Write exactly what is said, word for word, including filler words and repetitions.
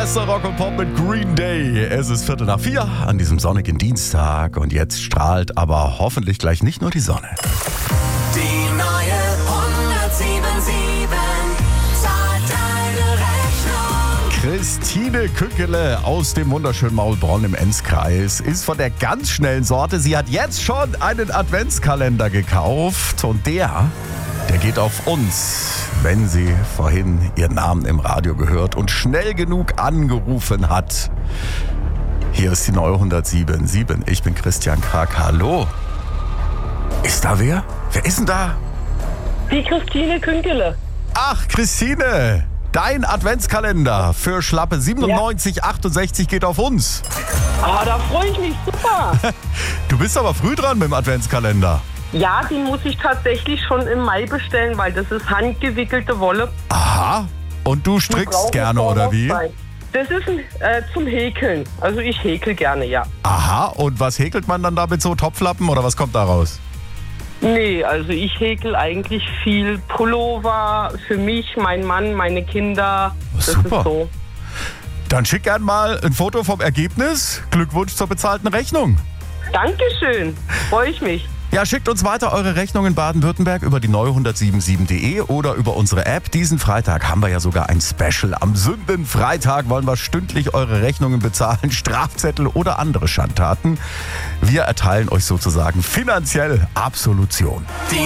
Bester Rock und Pop mit Green Day. Es ist Viertel nach vier an diesem sonnigen Dienstag und jetzt strahlt aber hoffentlich gleich nicht nur die Sonne. Die neue hundertsiebensiebenundsieben zahlt deine Rechnung. Christine Kückele aus dem wunderschönen Maulbronn im Enzkreis ist von der ganz schnellen Sorte. Sie hat jetzt schon einen Adventskalender gekauft und der, der geht auf uns, wenn sie vorhin ihren Namen im Radio gehört und schnell genug angerufen hat. Hier ist die neue hundertsiebenundsieben. Ich bin Christian Krag. Hallo. Ist da wer? Wer ist denn da? Die Christine Künkel. Ach, Christine. Dein Adventskalender für schlappe siebenundneunzig achtundsechzig geht auf uns. Ah, da freue ich mich super. Du bist aber früh dran mit dem Adventskalender. Ja, die muss ich tatsächlich schon im Mai bestellen, weil das ist handgewickelte Wolle. Aha. Und du Die strickst braucht gerne, oder wie? Vorlaufzeit. Das ist ein, äh, zum Häkeln. Also ich häkel gerne, ja. Aha. Und was häkelt man dann damit so? Topflappen oder was kommt da raus? Nee, also ich häkel eigentlich viel Pullover für mich, meinen Mann, meine Kinder. Das Super. ist so. Dann schick gern mal ein Foto vom Ergebnis. Glückwunsch zur bezahlten Rechnung. Dankeschön. Freue ich mich. Ja, schickt uns weiter eure Rechnung in Baden-Württemberg über die neue hundertsiebenundsieben punkt de oder über unsere App. Diesen Freitag haben wir ja sogar ein Special. Am Sündenfreitag wollen wir stündlich eure Rechnungen bezahlen, Strafzettel oder andere Schandtaten. Wir erteilen euch sozusagen finanziell Absolution.